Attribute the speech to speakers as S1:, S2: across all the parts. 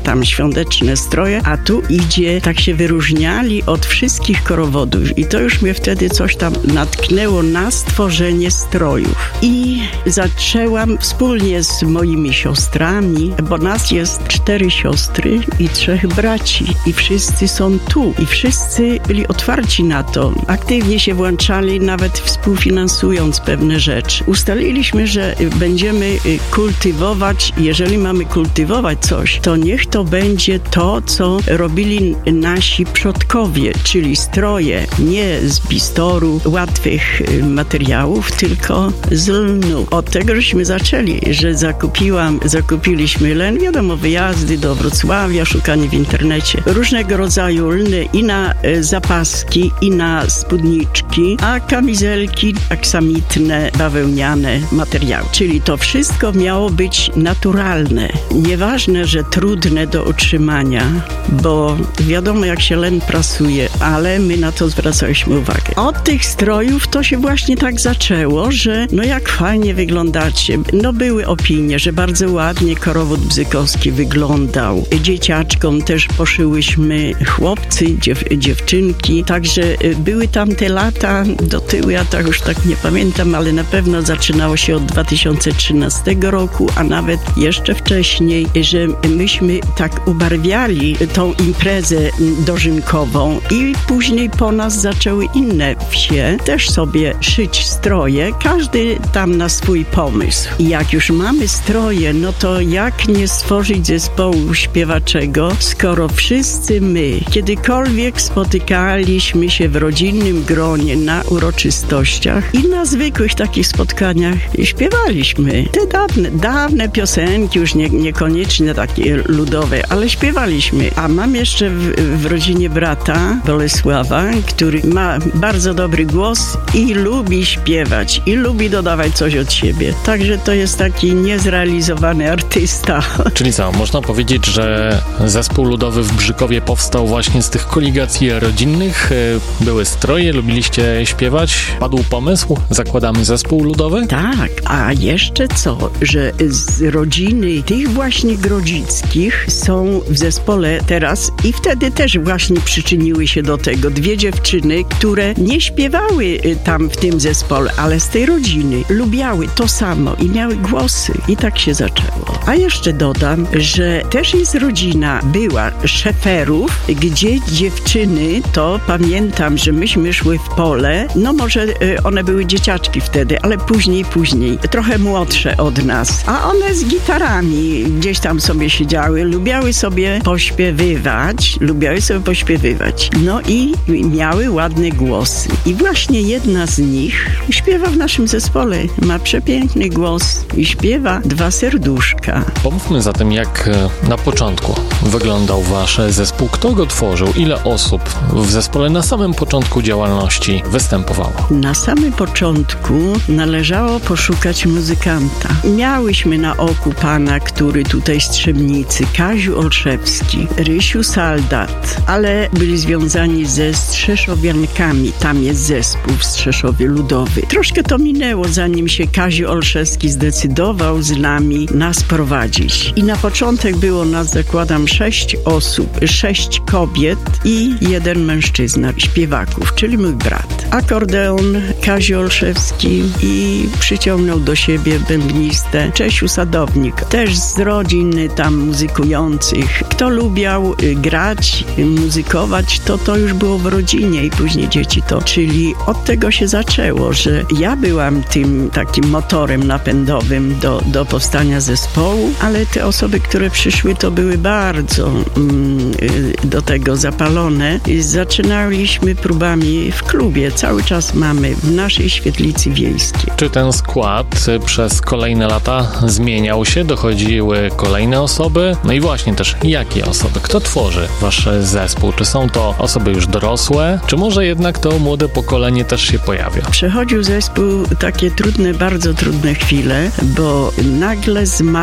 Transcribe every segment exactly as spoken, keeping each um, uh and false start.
S1: tam świąteczne stroje, a tu idzie, tak się wyróżniali od wszystkich korowodów i to już mnie wtedy coś tam natknęło na stworzenie strojów. I zaczęłam wspólnie z moimi siostrami, bo nas jest cztery siostry i trzech braci i wszyscy są tu i wszyscy byli otwarci na to. Aktywnie się włączali, nawet współfinansując pewne rzeczy. Ustaliliśmy, że będziemy kultywować, jeżeli mamy kultywować coś, to niech to będzie to, co robili nasi przodkowie, czyli stroje, nie z bistoru, łatwych materiałów, tylko z lnu. Od tego żeśmy zaczęli, że zakupiłam, zakupiliśmy len, wiadomo, wyjazdy do Wrocławia, szukanie w internecie, różnego rodzaju lny i na zapaski, i na spódniczki, a kamizelki aksamitne, bawełniane materiały. Czyli to wszystko miało być naturalne. Nieważne, że trudne do utrzymania, bo wiadomo, jak się len prasuje, ale my na to zwracaliśmy uwagę. Od tych strojów to się właśnie tak zaczęło, że no jak fajnie wyglądacie. No były opinie, że bardzo ładnie korowód bzykowski wyglądał. Dzieciaczkom też poszyłyśmy chłopcy, dziew, dziewczynki, także były tam te lata do tyłu, ja tak już tak nie pamiętam, ale na pewno zaczynało się od dwa tysiące trzynastego roku, a nawet jeszcze wcześniej, że myśmy tak ubarwiali tą imprezę dożynkową i później po nas zaczęły inne wsie też sobie szyć stroje, każdy tam na swój pomysł. I jak już mamy stroje, no to jak nie stworzyć zespołu śpiewaczego, skoro wszyscy my kiedykolwiek spotykaliśmy się w rodzinnym gronie na uroczystościach i na zwykłych takich spotkaniach śpiewaliśmy. Te dawne, dawne piosenki, już nie, niekoniecznie takie ludowe, ale śpiewaliśmy. A mam jeszcze w, w rodzinie brata Bolesława, który ma bardzo dobry głos i lubi śpiewać i lubi dodawać coś od siebie. Także to jest taki niezrealizowany artysta.
S2: Czyli co, można powiedzieć, że zespół ludowy w Brzykowie powstał właśnie z tych koligacji rodzinnych? Były stroje, lubiliście śpiewać? Padł pomysł? Zakładamy zespół ludowy?
S1: Tak, a jeszcze co, że z rodziny tych właśnie Grodzickich są w zespole teraz i wtedy też właśnie przyczyniły się do tego dwie dziewczyny, które nie śpiewały tam w tym zespole, ale z tej rodziny lubiały to samo i miały głosy i tak się zaczęło. A jeszcze dodam, że też jest rodzina, była Szeferów, gdzie dziewczyny, to pamiętam, że myśmy szły w pole, no może one były dzieciaczki wtedy, ale później, później, trochę młodsze od nas, a one z gitarami gdzieś tam sobie siedziały, lubiały sobie pośpiewywać, lubiały sobie pośpiewywać, no i miały ładne głosy. I właśnie jedna z nich śpiewa w naszym zespole, ma przepiękny głos i śpiewa Dwa serduszka.
S2: Pomówmy zatem, jak na początku wyglądał wasz zespół, kto go tworzył, ile osób w zespole na samym początku działalności występowało?
S1: Na samym początku należało poszukać muzykanta. Miałyśmy na oku pana, który tutaj z Trzebnicy, Kaziu Olszewski, Rysiu Saldat, ale byli związani ze Strzeszowiankami. Tam jest zespół w Strzeszowie Ludowy. Troszkę to minęło, zanim się Kaziu Olszewski zdecydował z nami nas prowadzić. I na początek było nas, zakładam, sześć osób, sześć kobiet i jeden mężczyzna, śpiewaków, czyli mój brat. Akordeon Kaziu Olszewski i przyciągnął do siebie bębnistę Czesiu Sadownik, też z rodzin tam muzykujących. Kto lubiał grać, muzykować, to to już było w rodzinie i później dzieci to. Czyli od tego się zaczęło, że ja byłam tym takim motorem napędowym do, do powstania zespołu, ale te osoby, które przyszły, to były bardzo mm, do tego zapalone. I zaczynaliśmy próbami w klubie. Cały czas mamy w naszej świetlicy wiejskiej.
S2: Czy ten skład przez kolejne lata zmieniał się? Dochodziły kolejne osoby? No i właśnie też, jakie osoby? Kto tworzy wasz zespół? Czy są to osoby już dorosłe? Czy może jednak to młode pokolenie też się pojawia?
S1: Przechodził zespół takie trudne, bardzo trudne chwile, bo nagle zmarł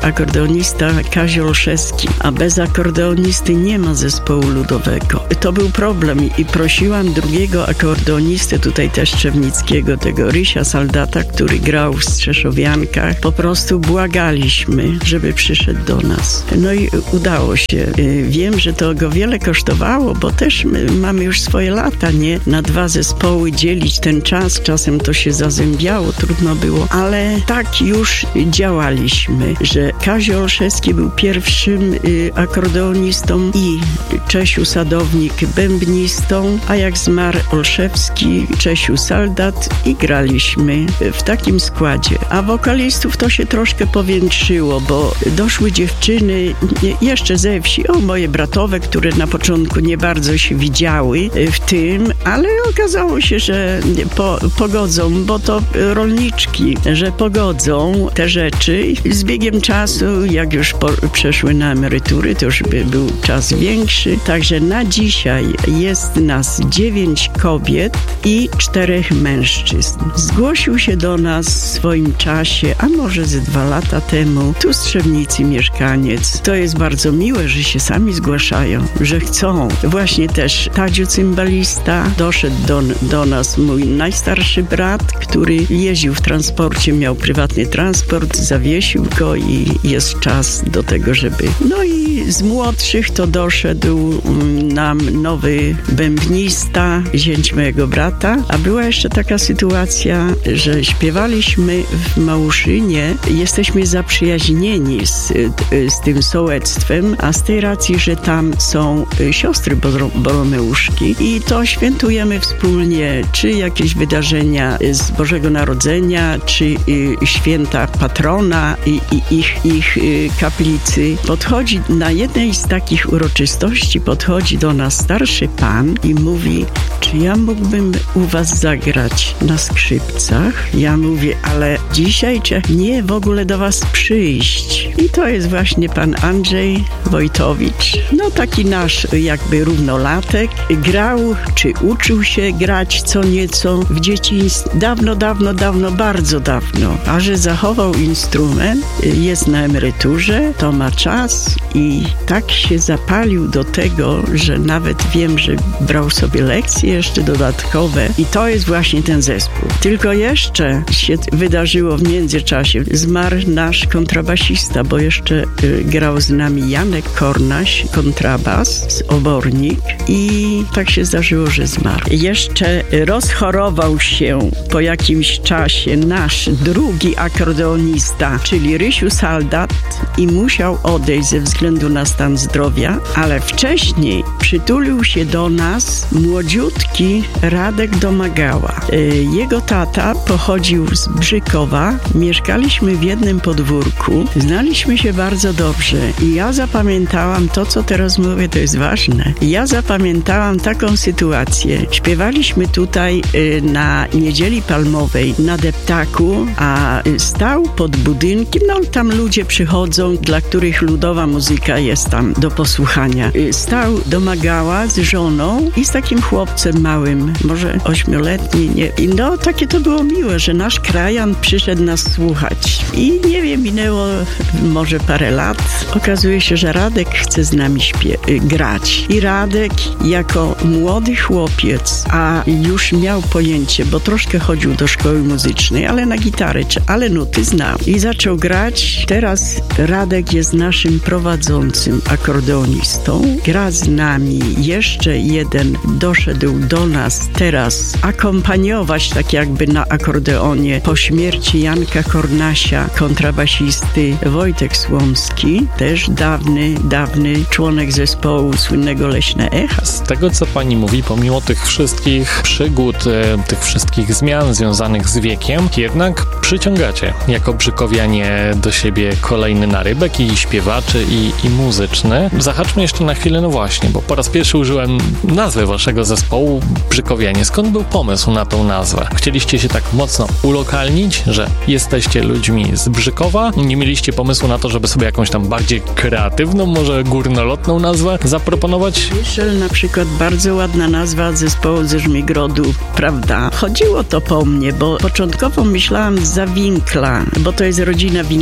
S1: akordeonista Kazio Olszewski, a bez akordeonisty nie ma zespołu ludowego. To był problem i prosiłam drugiego akordeonistę, tutaj też Trzewnickiego, tego Rysia Saldata, który grał w Strzeszowiankach. Po prostu błagaliśmy, żeby przyszedł do nas. No i udało się. Wiem, że to go wiele kosztowało, bo też my mamy już swoje lata, nie? Na dwa zespoły dzielić ten czas, czasem to się zazębiało, trudno było, ale tak już działaliśmy, że Kazio Olszewski był pierwszym y, akordeonistą i Czesiu Sadownik bębnistą, a jak zmarł Olszewski, Czesiu Saldat i graliśmy w takim składzie. A wokalistów to się troszkę powiększyło, bo doszły dziewczyny jeszcze ze wsi, o moje bratowe, które na początku nie bardzo się widziały w tym, ale okazało się, że po, pogodzą, bo to rolniczki, że pogodzą te rzeczy. Z biegiem czasu, jak już po, przeszły na emerytury, to już by był czas większy. Także na dzisiaj jest nas dziewięć kobiet i czterech mężczyzn. Zgłosił się do nas w swoim czasie, a może ze dwa lata temu, tu z Trzebnicy mieszkaniec. To jest bardzo miłe, że się sami zgłaszają, że chcą. Właśnie też Tadziu cymbalista, doszedł do, do nas mój najstarszy brat, który jeździł w transporcie, miał prywatny transport, zawiesił go i jest czas do tego, żeby... No i z młodszych to doszedł nam nowy bębnista, zięć mojego brata, a była jeszcze taka sytuacja, że śpiewaliśmy w Małuszynie, jesteśmy zaprzyjaźnieni z, z tym sołectwem, a z tej racji, że tam są siostry Boromeuszki i to świętujemy wspólnie, czy jakieś wydarzenia z Bożego Narodzenia, czy y, święta patrona i, i ich, ich y, kaplicy. Podchodzi na jednej z takich uroczystości, podchodzi do nas starszy pan i mówi, czy ja mógłbym u was zagrać na skrzypcach? Ja mówię, ale dzisiaj czy nie w ogóle do was przyjść? I to jest właśnie pan Andrzej Wojtowicz, no taki nasz jakby równolatek. Grał, czy uczył się grać co nieco w dzieciństwie. Dawno, dawno, dawno, bardzo dawno. A że zachował instrument, jest na emeryturze, to ma czas i tak się zapalił do tego, że nawet wiem, że brał sobie lekcje jeszcze dodatkowe i to jest właśnie ten zespół. Tylko jeszcze się wydarzyło w międzyczasie. Zmarł nasz kontrabasista, bo jeszcze y, grał z nami Janek Kornaś, kontrabas, obornik i tak się zdarzyło, że zmarł. Jeszcze rozchorował się po jakimś czasie nasz drugi akordeonista, czyli Rysiu Saldat i musiał odejść ze względu na stan zdrowia, ale wcześniej przytulił się do nas młodziutki Radek Domagała. Jego tata pochodził z Brzykowa, mieszkaliśmy w jednym podwórku, znaliśmy się bardzo dobrze i ja zapamiętałam to, co teraz mówię, to jest ważne. Ja zapamiętałam taką sytuację. Śpiewaliśmy tutaj y, na Niedzieli Palmowej na deptaku, a stał pod budynkiem, no tam ludzie przychodzą, dla których ludowa muzyka jest tam do posłuchania. Y, stał Domagała z żoną i z takim chłopcem małym, może ośmioletni, nie. I no takie to było miłe, że nasz krajan przyszedł nas słuchać. I nie wiem, minęło może parę lat. Okazuje się, że Radek chce z nami śpie- grać. I Radek jako młody chłopiec, a już miał pojęcie, bo troszkę chodził do szkoły muzycznej, ale na gitarę, ale nuty znał. I zaczął grać. Teraz Radek jest naszym prowadzącym akordeonistą. Gra z nami. Jeszcze jeden doszedł do nas teraz akompaniować tak jakby na akordeonie po śmierci Janka Kornasia, kontrabasisty Wojtek Słomski, też dawny, dawny członek zespołu słynnego Leśne Echa.
S2: Z tego, co pani mówi, pomimo tych wszystkich przygód, tych wszystkich zmian związanych z wiekiem, jednak przyciągacie jako Brzykowianie do siebie kolejny narybek i śpiewaczy, i, i muzyczny. Zahaczmy jeszcze na chwilę, no właśnie, bo po raz pierwszy użyłem nazwy waszego zespołu Brzykowianie. Skąd był pomysł na tą nazwę? Chcieliście się tak mocno ulokalnić, że jesteście ludźmi z Brzykowa? Nie mieliście pomysłu na to, żeby sobie jakąś tam bardziej kreatywną, może górnolotną nazwę zaproponować?
S1: Myszel na przykład, bardzo ładna nazwa zespołu ze Żmigrodu, prawda? Chodziło to po mnie, bo początkowo myślałam za Winkla, bo to jest rodzina Winklerów,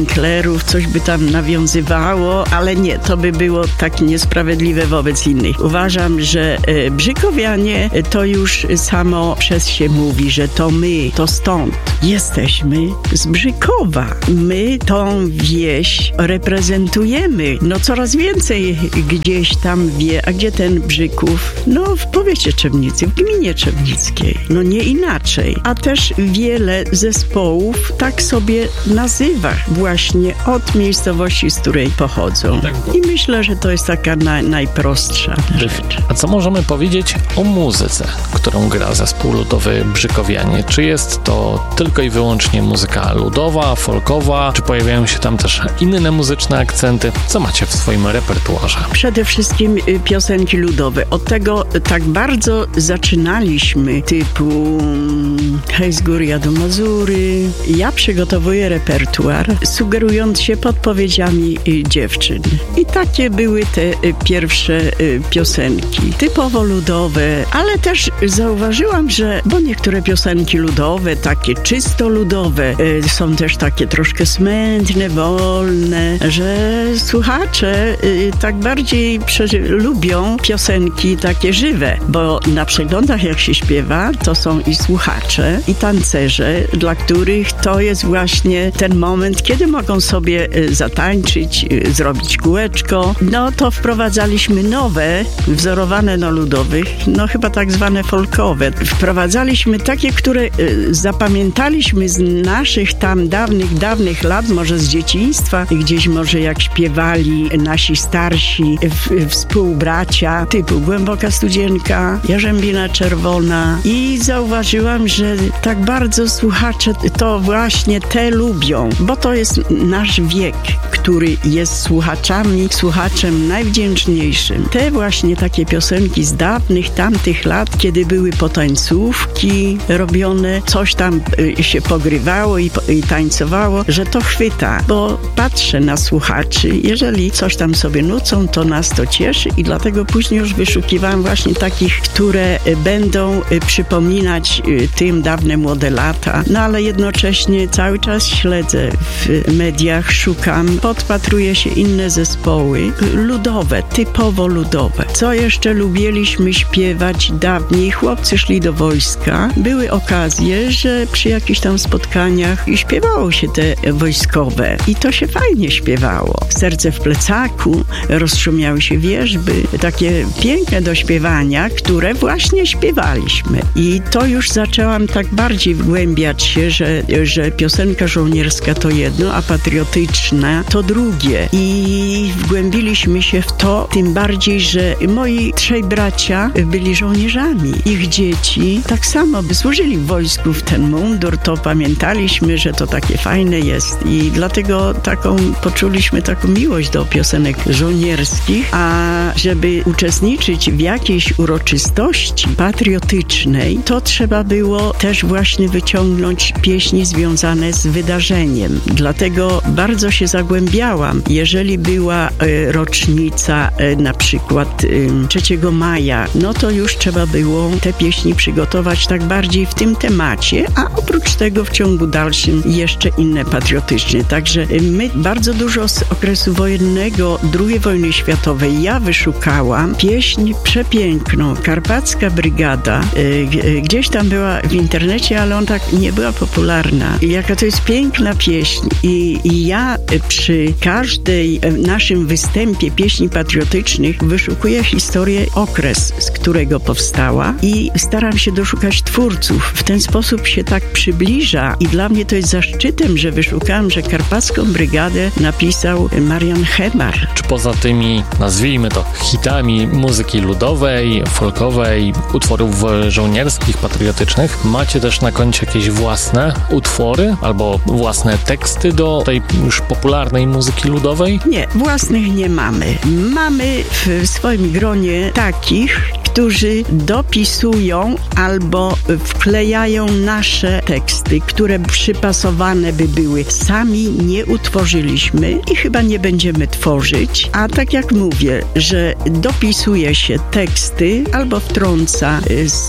S1: bohaterów coś by tam nawiązywało, ale nie, to by było tak niesprawiedliwe wobec innych. Uważam, że e, Brzykowianie to już samo przez się mówi, że to my, to stąd. Jesteśmy z Brzykowa. My tą wieś reprezentujemy. No coraz więcej gdzieś tam wie, a gdzie ten Brzyków? No w powiecie Trzebnicy, w gminie trzebnickiej. No nie inaczej. A też wiele zespołów tak sobie nazywa właśnie od miejscowości, z której pochodzą. I myślę, że to jest taka na, najprostsza rzecz.
S2: A co możemy powiedzieć o muzyce, którą gra zespół ludowy Brzykowianie? Czy jest to tylko i wyłącznie muzyka ludowa, folkowa? Czy pojawiają się tam też inne muzyczne akcenty? Co macie w swoim repertuarze?
S1: Przede wszystkim piosenki ludowe. Od tego tak bardzo zaczynaliśmy, typu hej z góry jadą Mazury. Ja przygotowuję repertuar, sugerując się podpowiedziami dziewczyn. I takie były te pierwsze piosenki, typowo ludowe, ale też zauważyłam, że, bo niektóre piosenki ludowe, takie czysto ludowe, są też takie troszkę smętne, wolne, że słuchacze tak bardziej lubią piosenki takie żywe, bo na przeglądach jak się śpiewa, to są i słuchacze, i tancerze, dla których to jest właśnie ten moment, kiedy mogą sobie zatańczyć, zrobić kółeczko. No to wprowadzaliśmy nowe, wzorowane na ludowych, no chyba tak zwane folkowe. Wprowadzaliśmy takie, które zapamiętaliśmy z naszych tam dawnych, dawnych lat, może z dzieciństwa, gdzieś może jak śpiewali nasi starsi w, współbracia, typu Głęboka Studzienka, Jarzębina Czerwona, i zauważyłam, że tak bardzo słuchacze to właśnie te lubią, bo to jest nasz wiek, który jest słuchaczami, słuchaczem najwdzięczniejszym. Te właśnie takie piosenki z dawnych, tamtych lat, kiedy były potańcówki robione, coś tam y, się pogrywało i, i tańcowało, że to chwyta, bo patrzę na słuchaczy, jeżeli coś tam sobie nucą, to nas to cieszy i dlatego później już wyszukiwałam właśnie takich, które będą y, przypominać y, tym dawne młode lata, no ale jednocześnie cały czas śledzę w mediach, szukam, podpatruję się inne zespoły ludowe, typowo ludowe. Co jeszcze lubiliśmy śpiewać dawniej? Chłopcy szli do wojska. Były okazje, że przy jakichś tam spotkaniach śpiewało się te wojskowe i to się fajnie śpiewało. Serce w plecaku, rozszumiały się wierzby, takie piękne do śpiewania, które właśnie śpiewaliśmy. I to już zaczęłam tak bardziej wgłębiać się, że, że piosenka żołnierska to jedno, a patriotyczna to drugie. I wgłębiliśmy się w to, tym bardziej, że moi trzej bracia byli żołnierzami. Ich dzieci tak samo by służyli w wojsku w ten mundur, to pamiętaliśmy, że to takie fajne jest i dlatego taką poczuliśmy taką miłość do piosenek żołnierskich, a żeby uczestniczyć w jakiejś uroczystości patriotycznej, to trzeba było też właśnie wyciągnąć pieśni związane z wydarzeniem. Dlatego bardzo się zagłębiałam. Jeżeli była e, rocznica e, na przykład e, trzeciego maja, no to już trzeba było te pieśni przygotować tak bardziej w tym temacie, a oprócz tego w ciągu dalszym jeszcze inne patriotyczne. Także e, my bardzo dużo z okresu wojennego, drugiej wojny światowej ja wyszukałam pieśń przepiękną, Karpacka Brygada. E, e, gdzieś tam była w internecie, ale on tak nie była popularna. I jaka to jest piękna pieśń. I, i ja przy każdej naszym występie pieśni patriotycznych wyszukuję historię, okres, z którego powstała i staram się doszukać twórców. W ten sposób się tak przybliża i dla mnie to jest zaszczytem, że wyszukałam, że Karpacką Brygadę napisał Marian Chemar.
S2: Czy poza tymi, nazwijmy to, hitami muzyki ludowej, folkowej, utworów żołnierskich, patriotycznych, macie też na koncie jakieś własne utwory albo własne teksty do tej już popularnej muzyki ludowej?
S1: Nie, własnych nie mamy. Mamy w swoim gronie takich, którzy dopisują albo wklejają nasze teksty, które przypasowane by były. Sami nie utworzyliśmy i chyba nie będziemy tworzyć, a tak jak mówię, że dopisuje się teksty albo wtrąca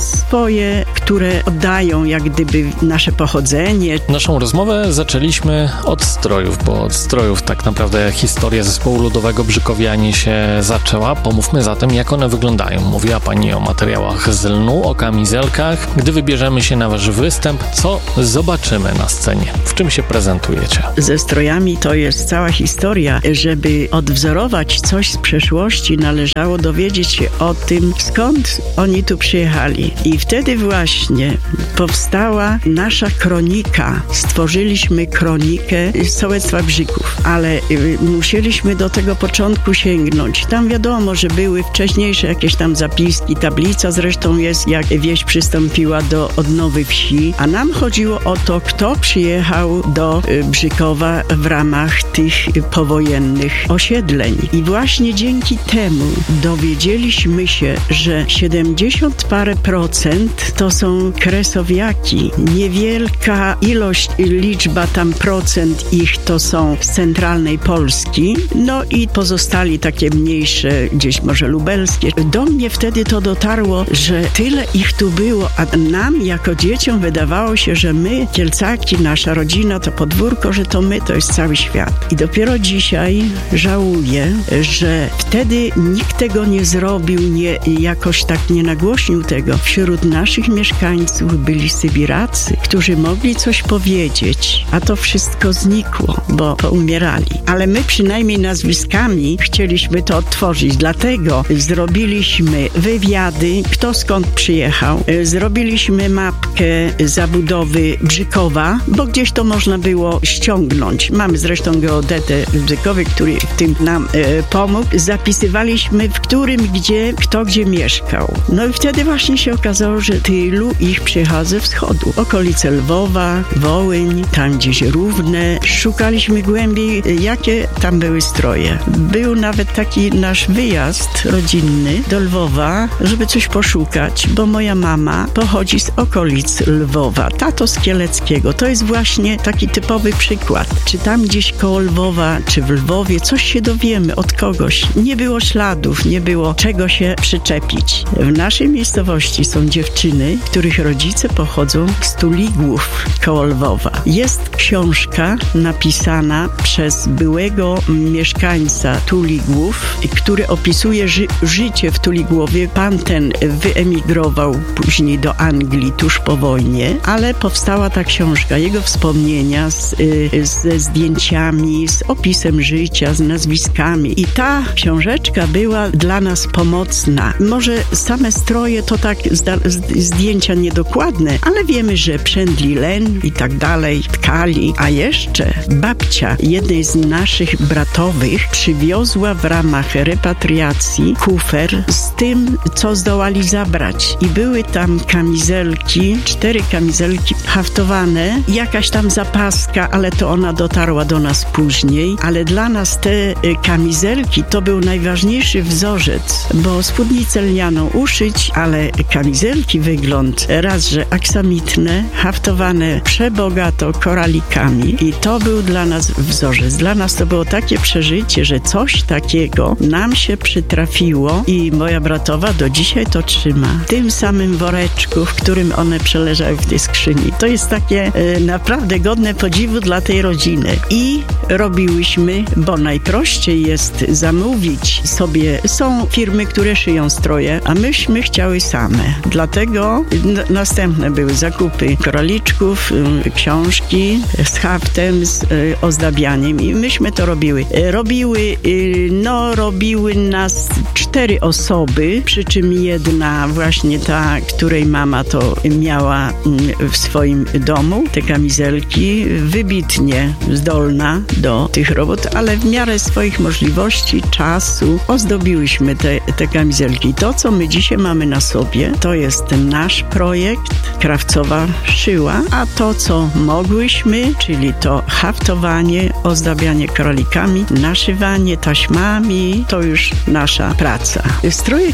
S1: swoje, które oddają jak gdyby nasze pochodzenie.
S2: Naszą rozmowę zaczęliśmy od strojów, bo od strojów tak naprawdę historia zespołu ludowego Brzykowianie się zaczęła. Pomówmy zatem, jak one wyglądają. Mówiła Pani o materiałach z lnu, o kamizelkach. Gdy wybierzemy się na Wasz występ, co zobaczymy na scenie? W czym się prezentujecie?
S1: Ze strojami to jest cała historia. Żeby odwzorować coś z przeszłości, należało dowiedzieć się o tym, skąd oni tu przyjechali. I wtedy właśnie powstała nasza kronika. Stworzyliśmy kronikę sołectwa Brzyków, ale y, musieliśmy do tego początku sięgnąć. Tam wiadomo, że były wcześniejsze jakieś tam zapiski, tablica zresztą jest, jak wieś przystąpiła do odnowy wsi, a nam chodziło o to, kto przyjechał do y, Brzykowa w ramach tych powojennych osiedleń. I właśnie dzięki temu dowiedzieliśmy się, że siedemdziesiąt parę procent to są kresowiaki. Niewielka ilość, liczba tam procent ich to są z centralnej Polski, no i pozostali takie mniejsze, gdzieś może lubelskie. Do mnie wtedy to dotarło, że tyle ich tu było, a nam jako dzieciom wydawało się, że my, Kielcaki, nasza rodzina, to podwórko, że to my, to jest cały świat. I dopiero dzisiaj żałuję, że wtedy nikt tego nie zrobił, nie, jakoś tak nie nagłośnił tego. Wśród naszych mieszkańców byli Sybiracy, którzy mogli coś powiedzieć, a to wszystko znikło, bo poumierali. Ale my przynajmniej nazwiskami chcieliśmy to odtworzyć, dlatego zrobiliśmy wywiady, kto skąd przyjechał. Zrobiliśmy mapkę zabudowy Brzykowa, bo gdzieś to można było ściągnąć. Mamy zresztą geodetę w Brzykowie, który w tym nam e, pomógł. Zapisywaliśmy, w którym, gdzie, kto gdzie mieszkał. No i wtedy właśnie się okazało, że tylu ich przyjechał ze wschodu. Okolice Lwowa, Wołyń, tam gdzieś Równe. Szukaliśmy głębiej, jakie tam były stroje. Był nawet taki nasz wyjazd rodzinny do Lwowa, żeby coś poszukać, bo moja mama pochodzi z okolic Lwowa, tato z Kieleckiego. To jest właśnie taki typowy przykład. Czy tam gdzieś koło Lwowa, czy w Lwowie coś się dowiemy od kogoś. Nie było śladów, nie było czego się przyczepić. W naszej miejscowości są dziewczyny, których rodzice pochodzą z Tuligłów koło Lwowa. Jest książka napisana przez byłego mieszkańca Tuligłów, który opisuje ży- życie w Tuligłowie. Pan ten wyemigrował później do Anglii tuż po wojnie, ale powstała ta książka, jego wspomnienia z, y, ze zdjęciami, z opisem życia, z nazwiskami. I ta książeczka była dla nas pomocna. Może same stroje to tak zda- zdjęcia niedokładne, ale wiemy, że przędli len i tak dalej, tkali. A jeszcze babcia jednej z naszych bratowych przywiozła w ramach repatriacji kufer z tym, co zdołali zabrać. I były tam kamizelki, cztery kamizelki haftowane, jakaś tam zapaska, ale to ona dotarła do nas później. Ale dla nas te kamizelki to był najważniejszy wzorzec, bo spódnicę lnianą uszyć, ale kamizelki wygląd raz, że aksamitne, haftowane przebogato koralikami i to był dla nas wzorzec. Dla nas to było takie przeżycie, że coś takiego nam się przytrafiło i moja bratowa do dzisiaj to trzyma. W tym samym woreczku, w którym one przeleżały w tej skrzyni. To jest takie e, naprawdę godne podziwu dla tej rodziny. I robiłyśmy, bo najprościej jest zamówić sobie. Są firmy, które szyją stroje, a myśmy chciały same. Dlatego n- następne były zakupy koraliczków, y, książki z haftem, z y, ozdabianiem i myśmy to robiły. Y, robiły, y, no robiły nas cztery osoby, przy czym jedna właśnie ta, której mama to miała y, w swoim domu, te kamizelki, wybitnie zdolna do tych robót, ale w miarę swoich możliwości, czasu ozdobiłyśmy te, te kamizelki. To, co my dzisiaj mamy na sobie, to jest nasz projekt. Krawcowa szyła, a to, co mogłyśmy, czyli to haftowanie, ozdabianie kralikami, naszywanie taśmami, to już nasza praca. Stroje kieleckie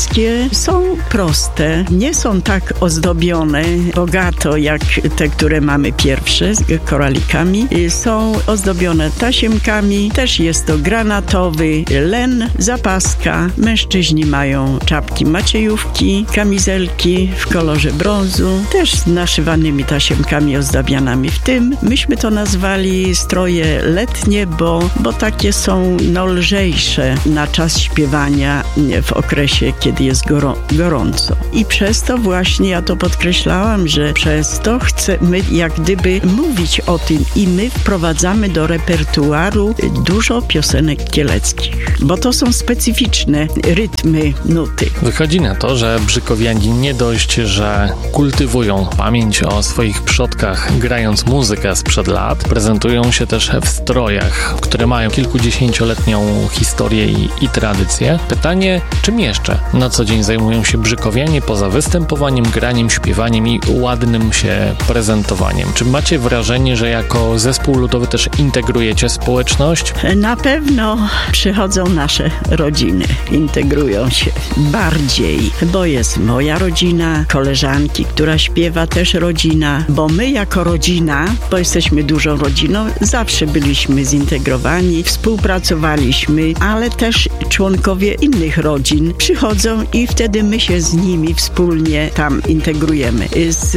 S1: kieleckie są proste, nie są tak ozdobione bogato jak te, które mamy pierwsze z koralikami. Są ozdobione tasiemkami, też jest to granatowy len, zapaska. Mężczyźni mają czapki maciejówki, kamizelki w kolorze brązu, też z naszywanymi tasiemkami ozdabianymi. W tym myśmy to nazwali stroje letnie, bo, bo takie są no, lżejsze na czas śpiewania w okresie, kiedy jest goro, gorąco. I przez to właśnie ja to podkreślałam, że przez to chcemy jak gdyby mówić o tym i my wprowadzamy do repertuaru dużo piosenek kieleckich, bo to są specyficzne rytmy, nuty.
S2: Wychodzi na to, że Brzykowianie nie dość, że kultywują pamięć o swoich przodkach, grając muzykę sprzed lat, prezentują się też w strojach, które mają kilkudziesięcioletnią historię i, i tradycję. Pytanie, czym jeszcze na co dzień zajmują się Brzykowianie poza występowaniem, graniem, śpiewaniem i ładnym się prezentowaniem? Czy macie wrażenie, że jako zespół ludowy też integrujecie społeczność?
S1: Na pewno przychodzą nasze rodziny, integrują się bardziej, bo jest moja rodzina, koleżanki, która śpiewa, też rodzina, bo my jako rodzina, bo jesteśmy dużą rodziną, zawsze byliśmy zintegrowani, współpracowaliśmy, ale też członkowie innych rodzin przychodzą i wtedy my się z nimi wspólnie tam integrujemy. Z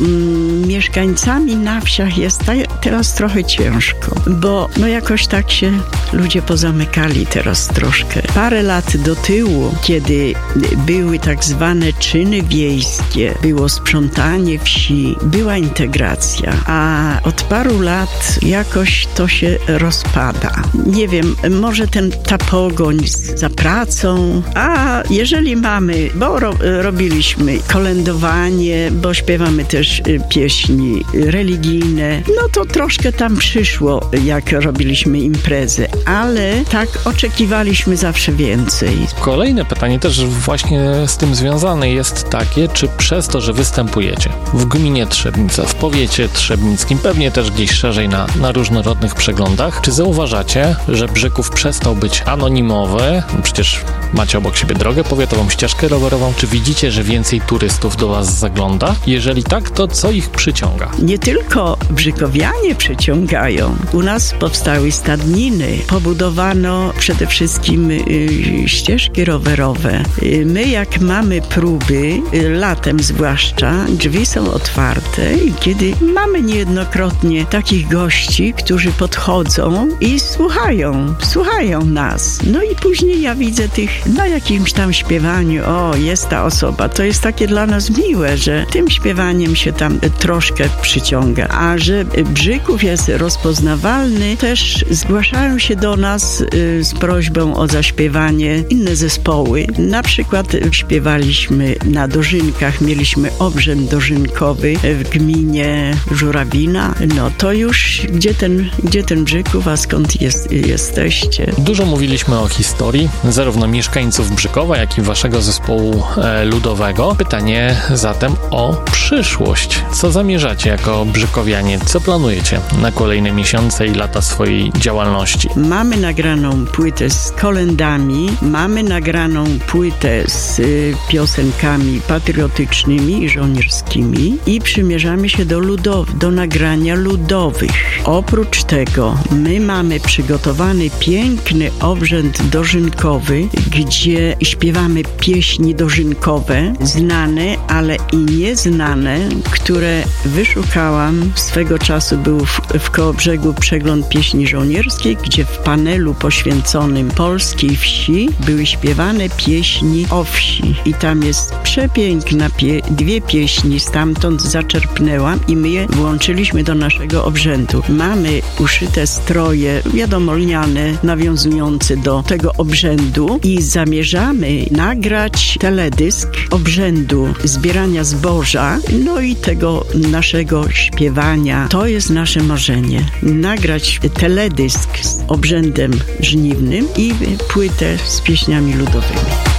S1: mm, mieszkańcami na wsiach jest ta, teraz trochę ciężko, bo no jakoś tak się ludzie pozamykali teraz troszkę. Parę lat do tyłu, kiedy były tak zwane czyny wiejskie, było sprzątanie wsi, była integracja, a od paru lat jakoś to się rozpada. Nie wiem, może ten, ta pogoń za pracą, a jeżeli mamy, bo ro, robiliśmy kolędowanie, bo śpiewamy też pieśni religijne, no to troszkę tam przyszło, jak robiliśmy imprezy, ale tak oczekiwaliśmy zawsze więcej.
S2: Kolejne pytanie też właśnie z tym związane jest takie, czy przez to, że występujecie w gminie Trzebnica, w powiecie trzebnickim, pewnie też gdzieś szerzej na, na różnorodnych przeglądach, czy zauważacie, że Brzyków przestał być anonimowy? Przecież macie obok siebie drogę powiatową, ścieżkę rowerową. Czy widzicie, że więcej turystów do was zagląda? Jeżeli tak, to co ich przyciąga?
S1: Nie tylko Brzykowianie przyciągają. U nas powstały stadniny. Pobudowano przede wszystkim y, ścieżki rowerowe. Y, my jak mamy próby, y, latem zwłaszcza, drzwi są otwarte i kiedy mamy niejednokrotnie takich gości, którzy podchodzą i słuchają, słuchają nas. No i później ja widzę tych na jakimś tam śpiewaniu, o, jest ta osoba. To jest takie dla nas miłe, że tym śpiewaniem się tam troszkę przyciąga. A że Brzyków jest rozpoznawalny, też zgłaszają się do nas y, z prośbą o zaśpiewanie inne zespoły. Na przykład śpiewaliśmy na dożynkach, mieliśmy obrzęd dożynkowy w gminie Żurawina. No to już, gdzie ten, gdzie ten Brzyków, a skąd jest, jesteście?
S2: Dużo mówiliśmy o historii, zarówno mieszkańców Brzykowa, jak i waszego zespołu e, ludowego. Pytanie zatem o przyszłość. Co zamierzacie jako Brzykowianie? Co planujecie na kolejne miesiące i lata swojej działalności?
S1: Mamy nagraną płytę z kolędami, mamy nagraną płytę z y, piosenkami patriotycznymi i żołnierskimi i przymierzamy się do ludow, do nagrania ludowych. Oprócz tego my mamy przygotowany piękny obrzęd dożynkowy, gdzie śpiewamy pieśni dożynkowe, znane, ale i nieznane, które wyszukałam. Swego czasu był w, w Kołobrzegu przegląd pieśni żołnierskiej, gdzie w panelu poświęconym polskiej wsi były śpiewane pieśni o wsi. I tam jest przepiękna pie- dwie pieśni, stamtąd zaczerpnęłam i my je włączyliśmy do naszego obrzędu. Mamy uszyte stroje, wiadomo, lniane, nawiązujące do tego obrzędu i zamierzamy nagrać teledysk obrzędu zbierania zboża, no i tego naszego śpiewania. To jest nasze marzenie. Nagrać teledysk z obrzędem żniwnym i płytę z pieśniami ludowymi.